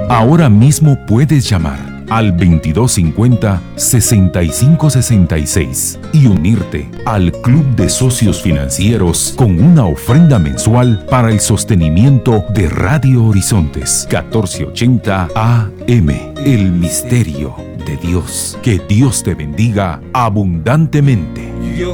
Ahora mismo puedes llamar al 2250-6566 y unirte al Club de Socios Financieros con una ofrenda mensual para el sostenimiento de Radio Horizontes 1480 AM. El misterio de Dios. Que Dios te bendiga abundantemente. Yo